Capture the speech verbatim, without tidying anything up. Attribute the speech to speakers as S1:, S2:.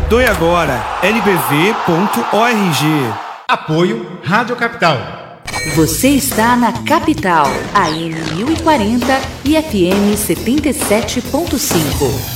S1: Doe agora, L B V ponto org.
S2: Apoio Rádio Capital.
S3: Você está na Capital, A M mil e quarenta e F M setenta e sete ponto cinco.